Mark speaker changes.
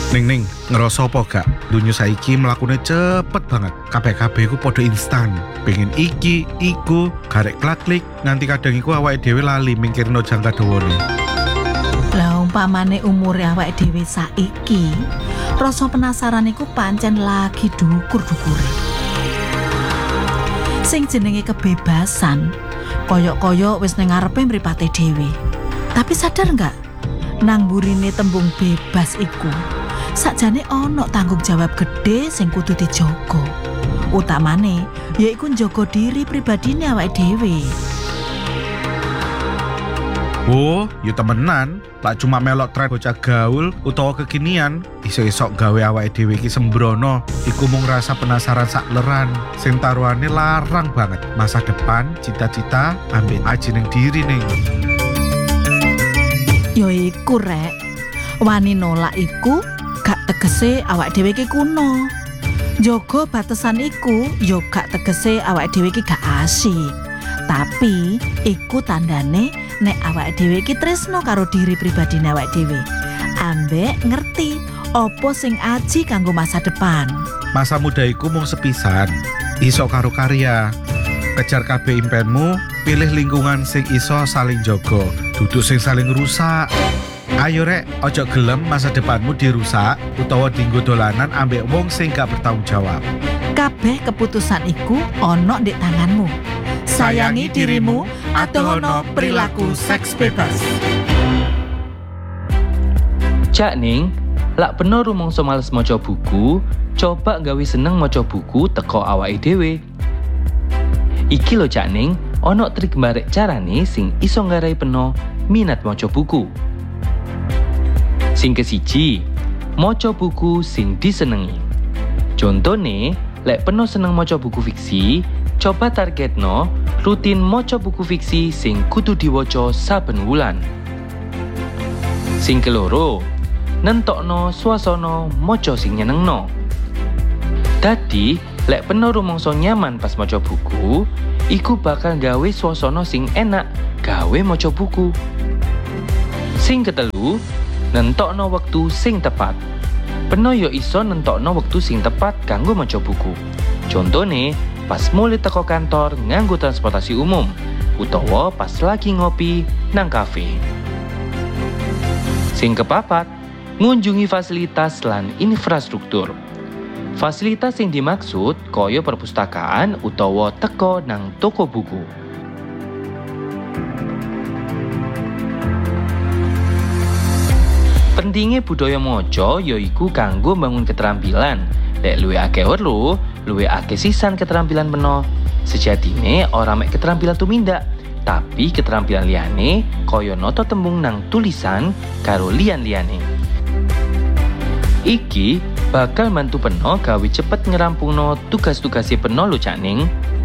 Speaker 1: Ning, ngerasa apa gak? Dunia saiki mlakune cepet banget. Kabeh-kabeh ku podo instan. Pengen iki, iku, garek klik nganti kadang iku awake dhewe lali mikirno jangka dawane.
Speaker 2: Lah umpamane umure awake dhewe saiki, rasa penasaran iku pancen lagi dukur-dukure. Sing jenenge kebebasan, koyok-koyok wis ning ngarepe mripate dhewe. Tapi sadar enggak? Nang burine tembung bebas iku sakjane ana tanggung jawab gede sing kudu dijaga. Utamane yaiku njaga diri pribadine awake dhewe.
Speaker 1: Oh, ya temenan. Lak cuma melok tren bocah gaul utawa kekinian, iso-iso gawe awake dhewe iki sembrono. Iku mung rasa penasaran sak leran, sing taruhane larang banget. Masa depan, cita-cita, ambek aji ning diri ning.
Speaker 2: Yo iku rek, wani nolak iku gak tegese awake dhewe iki kuno. Njaga batesan iku yo gak tegese awake dhewe iki gak asik. Tapi iku tandane nek awake dhewe iki tresno karo diri pribadine awake dhewe. Ambek ngerti apa sing aji kanggo masa depan.
Speaker 1: Masa muda iku mung sepisan, iso karo karya. Kejar kabeh impenmu, pilih lingkungan sing iso saling jaga, duduk sing saling rusak. Ayo rek, ojo gelem masa depanmu dirusak utawa dienggo dolanan ambek wong sing gak bertanggung jawab.
Speaker 2: Kabeh keputusan iku ana ndek tanganmu. Sayangi dirimu, atohono perilaku seks bebas.
Speaker 3: Cak Ning, lak peno rumangsa males maca buku, coba gawe seneng maca buku teko awake dhewe. Iki lho Cak Ning, ana trik mbarek carane sing iso nggarai peno minat maca buku. Sing kesiji, maca buku sing disenengi. Contone, lek peno seneng maca buku fiksi, coba targetno rutin maca buku fiksi sing kudu diwaca saben wulan. Sing keloro, nentokno swasana maca sing nyenengno. Dadi, lek peno rumangsa nyaman pas maca buku, iku bakal gawe swasana sing enak gawe maca buku. Sing ketelu, nentokno wektu sing tepat. Peno yo iso nentokno wektu sing tepat kanggo maca buku. Contone, pas mulai teko kantor nganggo transportasi umum, utawa pas lagi ngopi nang kafe. Sing kepapat, ngunjungi fasilitas lan infrastruktur. Fasilitas yang dimaksud kaya perpustakaan utawa teko nang toko buku. Pentingnya budaya maca yaiku kanggo bangun keterampilan. Lek luwih akeh weruh, luwih akeh sisan keterampilan peno. Sejatine ora mek keterampilan tumindak, tapi keterampilan liyane kaya nata tembung nang tulisan karo liyan-liyane. Iki bakal bantu peno gawe cepet ngerampungno tugas-tugase peno lho Cak Ning.